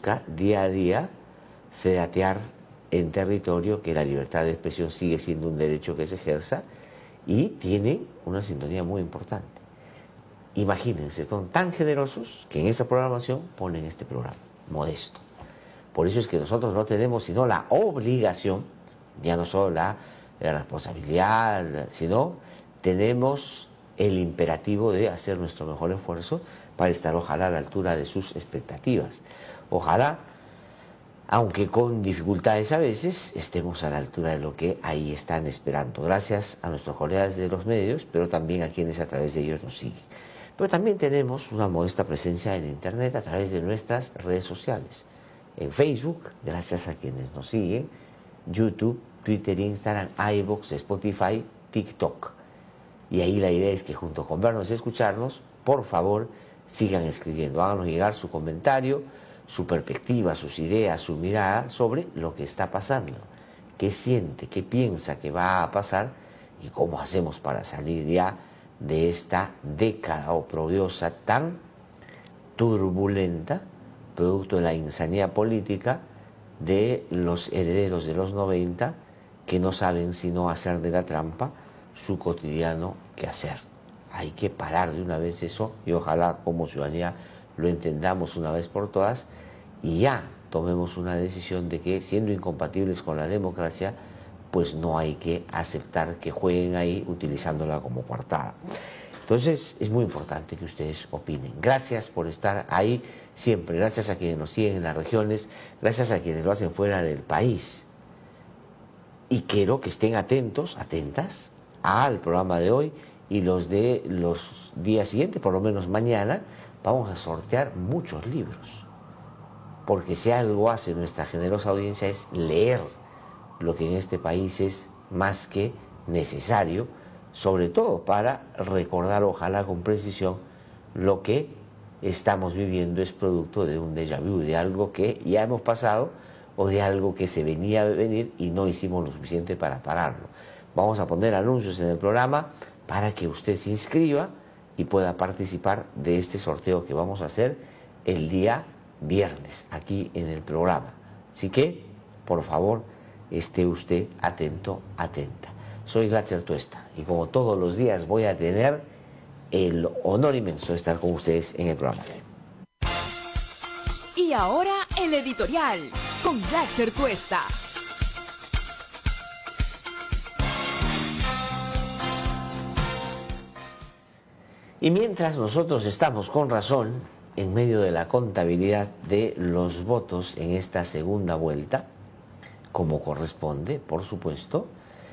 busca día a día fedatear en territorio que la libertad de expresión sigue siendo un derecho que se ejerza y tiene una sintonía muy importante. Imagínense, son tan generosos que en esa programación ponen este programa, modesto. Por eso es que nosotros no tenemos sino la obligación, ya no solo la responsabilidad, sino tenemos el imperativo de hacer nuestro mejor esfuerzo para estar ojalá a la altura de sus expectativas. Ojalá, aunque con dificultades a veces, estemos a la altura de lo que ahí están esperando. Gracias a nuestros colegas de los medios, pero también a quienes a través de ellos nos siguen. Pero también tenemos una modesta presencia en Internet a través de nuestras redes sociales. En Facebook, gracias a quienes nos siguen, YouTube, Twitter, Instagram, iVoox, Spotify, TikTok. Y ahí la idea es que junto con vernos y escucharnos, por favor, sigan escribiendo. Háganos llegar su comentario, su perspectiva, sus ideas, su mirada sobre lo que está pasando. ¿Qué siente, qué piensa que va a pasar y cómo hacemos para salir ya de esta década oprobiosa tan turbulenta, producto de la insanidad política de los herederos de los 90 que no saben sino hacer de la trampa su cotidiano quehacer? Hay que parar de una vez eso y ojalá como ciudadanía lo entendamos una vez por todas y ya tomemos una decisión de que, siendo incompatibles con la democracia, pues no hay que aceptar que jueguen ahí utilizándola como coartada. Entonces es muy importante que ustedes opinen. Gracias por estar ahí siempre, gracias a quienes nos siguen en las regiones, gracias a quienes lo hacen fuera del país. Y quiero que estén atentos, atentas al programa de hoy y los de los días siguientes, por lo menos mañana, vamos a sortear muchos libros. Porque si algo hace nuestra generosa audiencia es leer lo que en este país es más que necesario, sobre todo para recordar, ojalá con precisión, lo que estamos viviendo es producto de un déjà vu, de algo que ya hemos pasado o de algo que se venía a venir y no hicimos lo suficiente para pararlo. Vamos a poner anuncios en el programa para que usted se inscriba y pueda participar de este sorteo que vamos a hacer el día viernes aquí en el programa. Así que, por favor, esté usted atento, atenta. Soy Glatzer Tuesta y como todos los días voy a tener el honor inmenso de estar con ustedes en el programa. Y ahora el editorial con Glatzer Tuesta. Y mientras nosotros estamos con razón en medio de la contabilidad de los votos en esta segunda vuelta, como corresponde, por supuesto,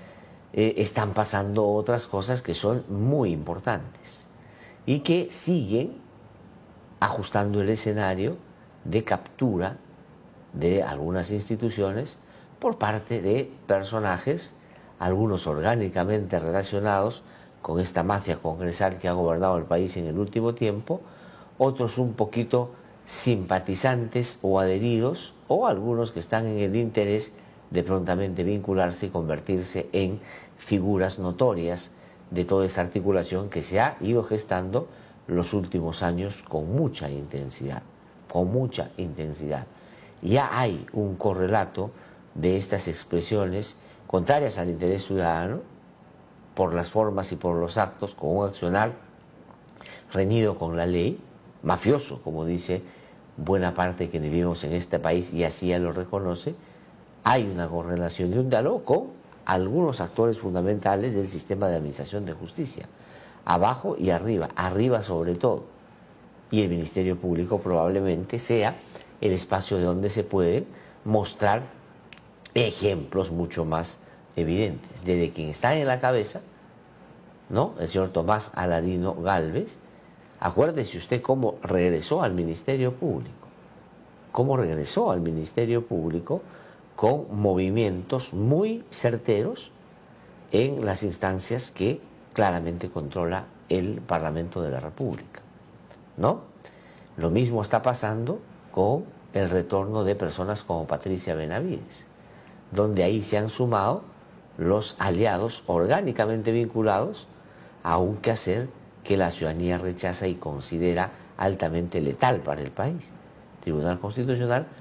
están pasando otras cosas que son muy importantes y que siguen ajustando el escenario de captura de algunas instituciones por parte de personajes, algunos orgánicamente relacionados con esta mafia congresal que ha gobernado el país en el último tiempo, otros un poquito simpatizantes o adheridos, o algunos que están en el interés de prontamente vincularse y convertirse en figuras notorias de toda esta articulación que se ha ido gestando los últimos años con mucha intensidad, con mucha intensidad. Ya hay un correlato de estas expresiones contrarias al interés ciudadano, por las formas y por los actos, con un accionar reñido con la ley, mafioso, como dice buena parte de quienes vivimos en este país y así ya lo reconoce. Hay una correlación y un diálogo con algunos actores fundamentales del sistema de administración de justicia, abajo y arriba, arriba sobre todo. Y el Ministerio Público probablemente sea el espacio de donde se pueden mostrar ejemplos mucho más evidentes. Desde quien está en la cabeza, ¿no?, el señor Tomás Aladino Gálvez. Acuérdese usted cómo regresó al Ministerio Público, cómo regresó al Ministerio Público con movimientos muy certeros en las instancias que claramente controla el Parlamento de la República, ¿no? Lo mismo está pasando con el retorno de personas como Patricia Benavides, donde ahí se han sumado los aliados orgánicamente vinculados a un quehacer que la ciudadanía rechaza y considera altamente letal para el país. Tribunal Constitucional